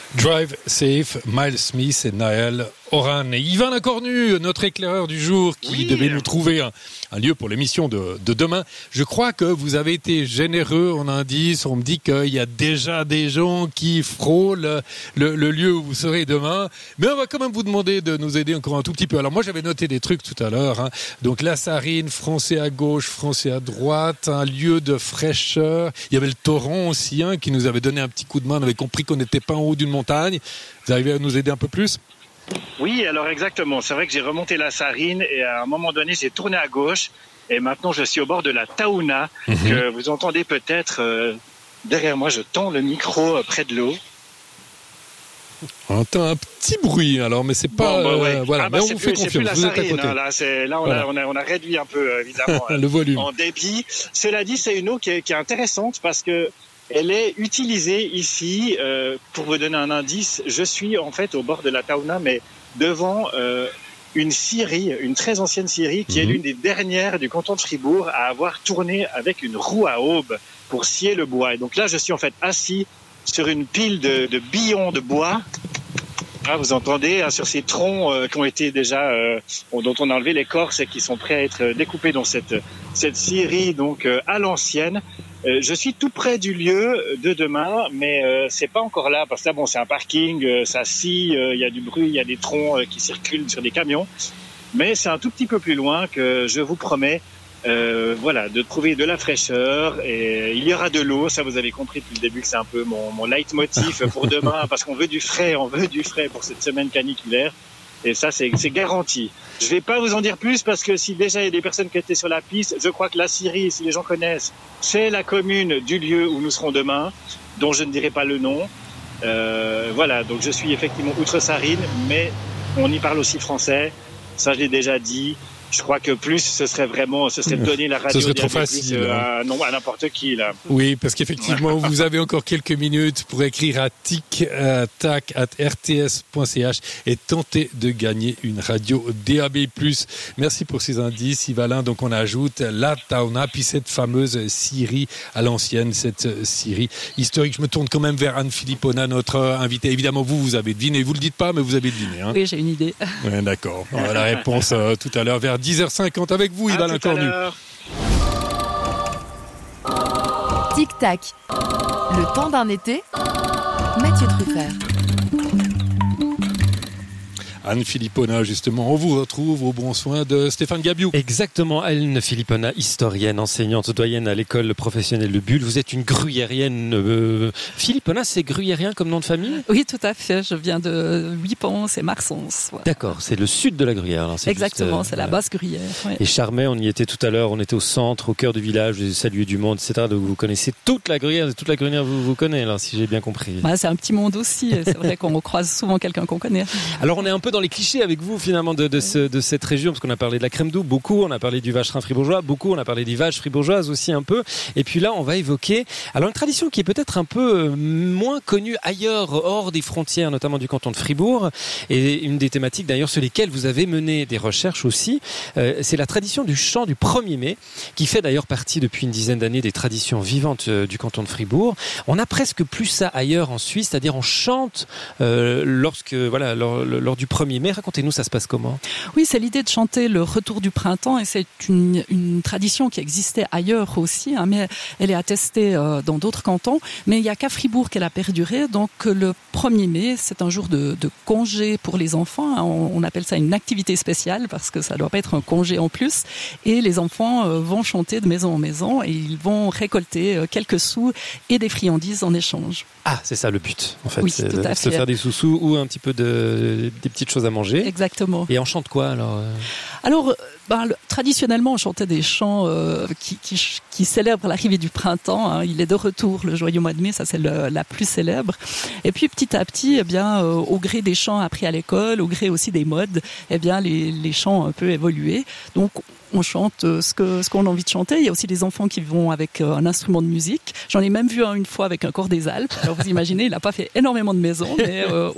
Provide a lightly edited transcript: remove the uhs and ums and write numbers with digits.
Drive Safe, Miles Smith et Niall Horan. Et Yvan Lacornu, notre éclaireur du jour, qui devait nous trouver un lieu pour l'émission de demain. Je crois que vous avez été généreux en indice. On me dit qu'il y a déjà des gens qui frôlent le lieu où vous serez demain. Mais on va quand même vous demander de nous aider encore un tout petit peu. Alors moi, j'avais noté des trucs tout à l'heure. Donc la Sarine, français à gauche, français à droite, un lieu de fraîcheur. Il y avait le torrent aussi, qui nous avait donné un petit coup de main. On avait compris qu'on n'était pas en haut d'une montagne. Vous arrivez à nous aider un peu plus ? Oui, alors exactement. C'est vrai que j'ai remonté la Sarine et à un moment donné, j'ai tourné à gauche et maintenant je suis au bord de la Taouna que vous entendez peut-être derrière moi. Je tends le micro près de l'eau. On entend un petit bruit, alors, mais c'est pas... voilà, mais on vous fait confiance, vous êtes à côté. Là, on a réduit un peu, évidemment, le volume. En débit. Cela dit, c'est une eau qui est intéressante parce que elle est utilisée ici, pour vous donner un indice, je suis en fait au bord de la Taouna, mais devant une scierie, une très ancienne scierie, qui est l'une des dernières du canton de Fribourg à avoir tourné avec une roue à aube pour scier le bois. Et donc là, je suis en fait assis sur une pile de billons de bois. Ah, vous entendez, sur ces troncs qui ont été déjà, dont on a enlevé l'écorce et qui sont prêts à être découpés dans cette scierie, donc à l'ancienne. Je suis tout près du lieu de demain, mais c'est pas encore là parce que là, c'est un parking, ça scie, il y a du bruit, il y a des troncs qui circulent sur des camions. Mais c'est un tout petit peu plus loin que je vous promets, de trouver de la fraîcheur. Et il y aura de l'eau, ça vous avez compris depuis le début que c'est un peu mon leitmotiv pour demain parce qu'on veut du frais pour cette semaine caniculaire. Et ça, c'est garanti. Je vais pas vous en dire plus parce que si déjà il y a des personnes qui étaient sur la piste, je crois que la Syrie, si les gens connaissent, c'est la commune du lieu où nous serons demain, dont je ne dirai pas le nom. Donc je suis effectivement outre-Sarine, mais on y parle aussi français. Ça, je l'ai déjà dit. Je crois que plus, ce serait donner la radio. Ce serait trop facile. À n'importe qui, là. Oui, parce qu'effectivement, vous avez encore quelques minutes pour écrire à tic@rts.ch et tenter de gagner une radio DAB+. Merci pour ces indices, Yvalin. Donc, on ajoute la Taouna, puis cette fameuse scierie à l'ancienne, cette scierie historique. Je me tourne quand même vers Anne-Philippe Ona, notre invitée. Évidemment, vous avez deviné. Vous le dites pas, mais vous avez deviné. Oui, j'ai une idée. Ouais, d'accord. On a la réponse tout à l'heure vers 10h50 avec vous, Yvan Lacornu. Tic-tac, le temps d'un été, Mathieu Truffert. Anne Philippona, justement, on vous retrouve au bon soin de Stéphane Gabiou. Exactement, Anne Philippona, historienne, enseignante, doyenne à l'école professionnelle de Bulle. Vous êtes une gruyérienne. Philippona, c'est gruyérien comme nom de famille ? Oui, tout à fait. Je viens de Huipons et Marsens. Voilà. D'accord, c'est le sud de la Gruyère. Alors exactement, c'est la basse Gruyère. Ouais. Et Charmey, on y était tout à l'heure, on était au centre, au cœur du village, des salués du monde, etc. Donc vous connaissez toute la Gruyère vous connaissez, là, si j'ai bien compris. C'est un petit monde aussi. C'est vrai qu'on croise souvent quelqu'un qu'on connaît. Alors on est un peu dans les clichés avec vous finalement de cette région, parce qu'on a parlé de la crème d'eau beaucoup, on a parlé du vacherin fribourgeois beaucoup, on a parlé des vaches fribourgeoises aussi un peu, et puis là on va évoquer une tradition qui est peut-être un peu moins connue ailleurs, hors des frontières, notamment du canton de Fribourg, et une des thématiques d'ailleurs sur lesquelles vous avez mené des recherches aussi, c'est la tradition du chant du 1er mai, qui fait d'ailleurs partie depuis une dizaine d'années des traditions vivantes du canton de Fribourg. On a presque plus ça ailleurs en Suisse, c'est-à-dire on chante lors du 1er mai. Racontez-nous, ça se passe comment ? Oui, c'est l'idée de chanter le retour du printemps, et c'est une tradition qui existait ailleurs aussi, mais elle est attestée dans d'autres cantons. Mais il n'y a qu'à Fribourg qu'elle a perduré. Donc le 1er mai, c'est un jour de congé pour les enfants. On appelle ça une activité spéciale parce que ça ne doit pas être un congé en plus. Et les enfants vont chanter de maison en maison et ils vont récolter quelques sous et des friandises en échange. Ah, c'est ça le but, en fait. Oui, c'est tout à de se fait. faire des sous-sous ou un petit peu des petites choses à manger. Exactement. Et on chante quoi alors traditionnellement, on chantait des chants qui célèbrent l'arrivée du printemps. Il est de retour le joyeux mois de mai, ça c'est la plus célèbre. Et puis petit à petit, au gré des chants appris à l'école, au gré aussi des modes, les chants ont un peu évolué. Donc on chante ce qu'on a envie de chanter. Il y a aussi des enfants qui vont avec un instrument de musique. J'en ai même vu une fois avec un corps des Alpes. Alors vous imaginez, il n'a pas fait énormément de maisons, mais